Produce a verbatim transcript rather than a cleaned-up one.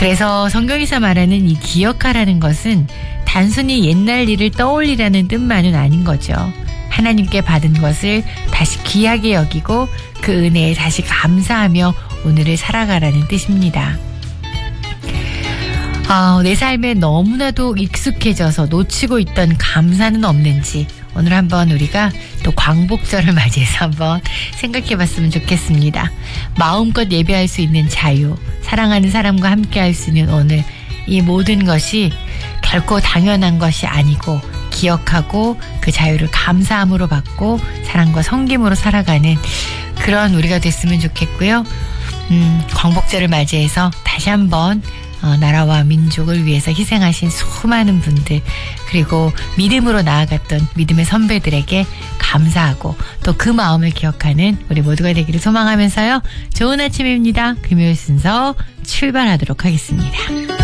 그래서 성경에서 말하는 이 기억하라는 것은 단순히 옛날 일을 떠올리라는 뜻만은 아닌 거죠. 하나님께 받은 것을 다시 귀하게 여기고 그 은혜에 다시 감사하며 오늘을 살아가라는 뜻입니다. 아, 내 삶에 너무나도 익숙해져서 놓치고 있던 감사는 없는지 오늘 한번 우리가 또 광복절을 맞이해서 한번 생각해 봤으면 좋겠습니다. 마음껏 예배할 수 있는 자유, 사랑하는 사람과 함께 할 수 있는 오늘, 이 모든 것이 결코 당연한 것이 아니고 기억하고 그 자유를 감사함으로 받고 사랑과 섬김으로 살아가는 그런 우리가 됐으면 좋겠고요. 음, 광복절을 맞이해서 다시 한번 어, 나라와 민족을 위해서 희생하신 수많은 분들, 그리고 믿음으로 나아갔던 믿음의 선배들에게 감사하고 또 그 마음을 기억하는 우리 모두가 되기를 소망하면서요. 좋은 아침입니다. 금요일 순서 출발하도록 하겠습니다.